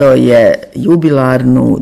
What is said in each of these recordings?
To je jubilarnu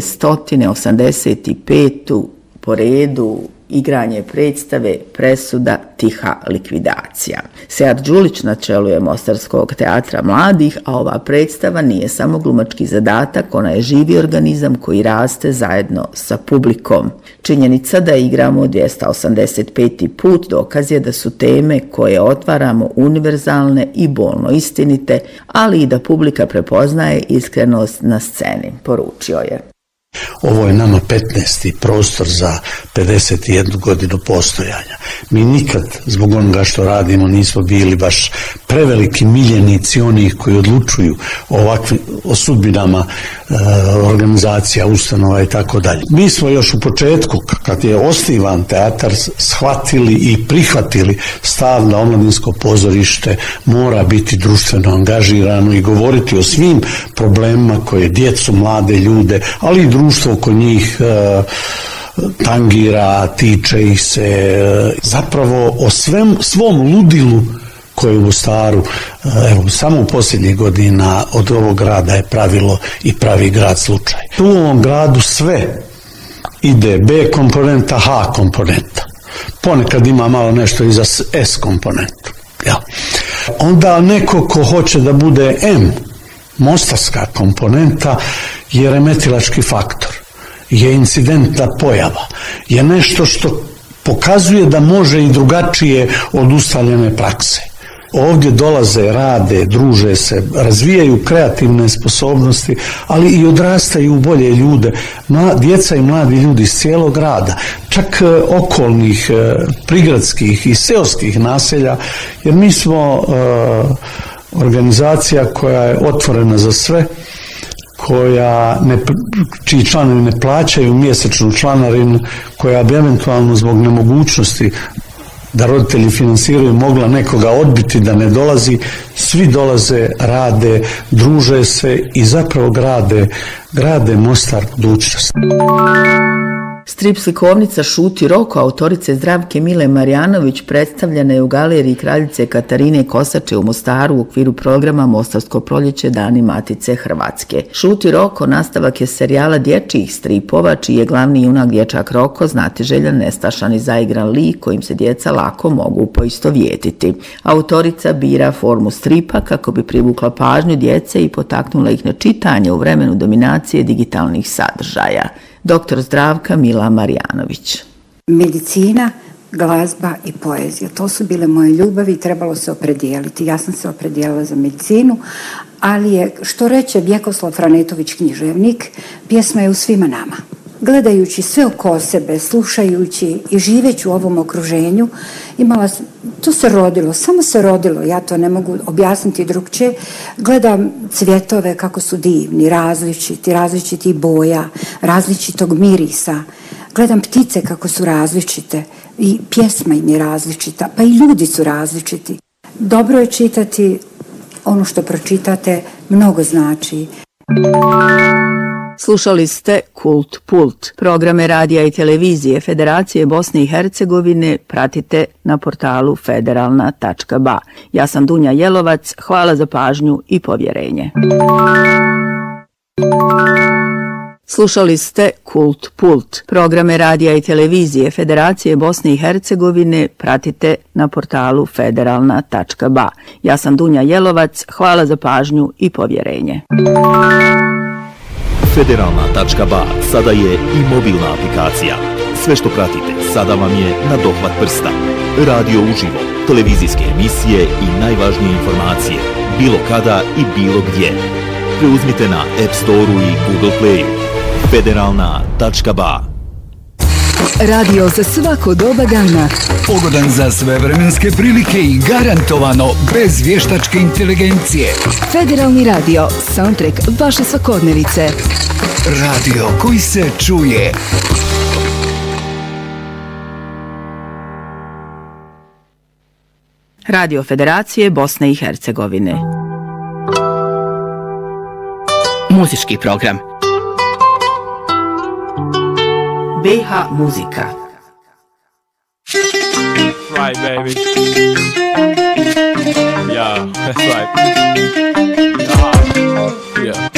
285. po redu igranje predstave Presuda, tiha likvidacija. Sead Đulić na čelu je Mostarskog teatra mladih, a ova predstava nije samo glumački zadatak, ona je živi organizam koji raste zajedno sa publikom. Činjenica da igramo 285. put dokaz je da su teme koje otvaramo univerzalne i bolno istinite, ali i da publika prepoznaje iskrenost na sceni, poručio je. Ovo je nama 15. prostor za 51 godinu postojanja. Mi nikad zbog onoga što radimo nismo bili baš preveliki miljenici onih koji odlučuju o sudbinama organizacija, ustanova i tako dalje. Mi smo još u početku, kad je osnivan teatar, shvatili i prihvatili stav da omladinsko pozorište mora biti društveno angažirano i govoriti o svim problemima koje djecu, mlade ljude, ali i društvo oko njih tangira, tiče ih se, zapravo o svom ludilu koje u Mostaru, evo, samo u posljednjih godina od ovog grada je pravilo i pravi grad slučaj. U ovom gradu sve ide B komponenta, H komponenta. Ponekad ima malo nešto i za S komponentu. Ja. Onda neko ko hoće da bude M, mostarska komponenta, je remetilački faktor, je incidentna pojava, je nešto što pokazuje da može i drugačije od ustaljene prakse. Ovdje dolaze, rade, druže se, razvijaju kreativne sposobnosti, ali i odrastaju u bolje ljude, djeca i mladi ljudi iz cijelog grada, čak okolnih, prigradskih i seoskih naselja, jer mi smo organizacija koja je otvorena za sve, čiji članovi ne plaćaju mjesečnu članarinu, koja bi eventualno zbog nemogućnosti da roditelji finansiraju mogla nekoga odbiti da ne dolazi. Svi dolaze, rade, druže se i zapravo grade Mostar budućnost. Strip slikovnica Šuti Roko autorice Zdravke Mile Marjanović predstavljena je u galeriji kraljice Katarine Kosače u Mostaru u okviru programa Mostarsko proljeće Dani Matice Hrvatske. Šuti Roko nastavak je serijala dječjih stripova čiji je glavni junak dječak Roko znatiželjan, nestašan i zaigran lik kojim se djeca lako mogu poistovjetiti. Autorica bira formu stripa kako bi privukla pažnju djece i potaknula ih na čitanje u vremenu dominacije digitalnih sadržaja. Dr. Zdravka Mila Marjanović. Medicina, glazba i poezija. To su bile moje ljubavi i trebalo se opredijeliti. Ja sam se opredijelila za medicinu, ali je, što reče Vjekoslav Franetović književnik, pjesma je u svima nama. Gledajući sve oko sebe, slušajući i živeći u ovom okruženju, to se rodilo, samo se rodilo, ja to ne mogu objasniti drugčije. Gledam cvjetove kako su divni, različiti boja, različitog mirisa. Gledam ptice kako su različite i pjesma im je različita, pa i ljudi su različiti. Dobro je čitati, ono što pročitate mnogo znači. Slušali ste Kult Pult. Programe radija i televizije Federacije Bosne i Hercegovine pratite na portalu federalna.ba. Ja sam Dunja Jelovac, hvala za pažnju i povjerenje. Slušali ste Kult Pult. Programe radija i televizije Federacije Bosne i Hercegovine pratite na portalu federalna.ba. Ja sam Dunja Jelovac, hvala za pažnju i povjerenje. Federalna.ba sada je i mobilna aplikacija. Sve što pratite sada vam je na dohvat prsta. Radio uživo, televizijske emisije i najvažnije informacije, bilo kada i bilo gdje. Preuzmite na App Store-u i Google Play-u. Federalna.ba. Radio za svako doba dana. Pogodan za sve vremenske prilike i garantovano bez vještačke inteligencije. Federalni radio, soundtrack vaše svakodnevice. Radio koji se čuje. Radio Federacije Bosne i Hercegovine. Muzički program. BH Muzika. Right, baby. Yeah, that's right. Yeah.